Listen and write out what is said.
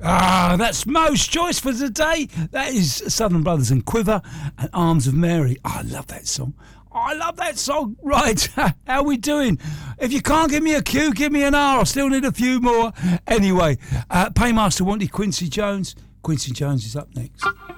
That's Mo's choice for today. That is Southern Brothers and Quiver and Arms of Mary. I love that song. Right, how are we doing? If you can't give me a Q, give me an R. I still need a few more. Anyway, Paymaster wanted Quincy Jones. Quincy Jones is up next.